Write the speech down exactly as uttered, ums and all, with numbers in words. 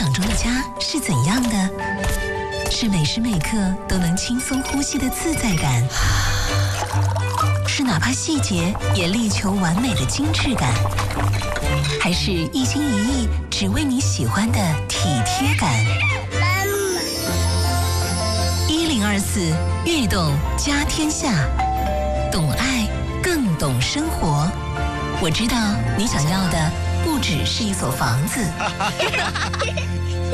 想中的家是怎样的？是每时每刻都能轻松呼吸的自在感，是哪怕细节也力求完美的精致感，还是一心一意只为你喜欢的体贴感？一零二四悦动家天下，懂爱更懂生活。我知道你想要的不只是一所房子。